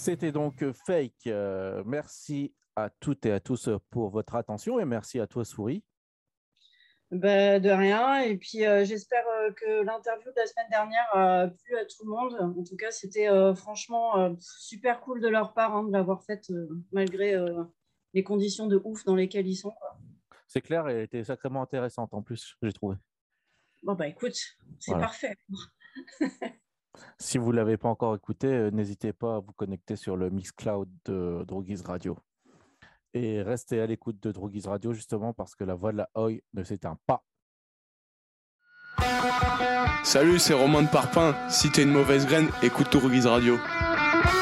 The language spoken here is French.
C'était donc Fake. Merci à toutes et à tous pour votre attention et merci à toi, Souris. Ben, de rien. Et puis, j'espère que l'interview de la semaine dernière a plu à tout le monde. En tout cas, c'était franchement super cool de leur part de l'avoir faite malgré les conditions de ouf dans lesquelles ils sont, quoi. C'est clair, elle était sacrément intéressante en plus, j'ai trouvé. Bon, bah écoute, c'est Voilà. parfait. Si vous ne l'avez pas encore écouté, n'hésitez pas à vous connecter sur le Mixcloud de Droguise Radio. Et restez à l'écoute de Droguise Radio justement parce que la voix de la Oi ne s'éteint pas. Salut, c'est Romain de Parpin. Si t'es une mauvaise graine, écoute Droguise Radio.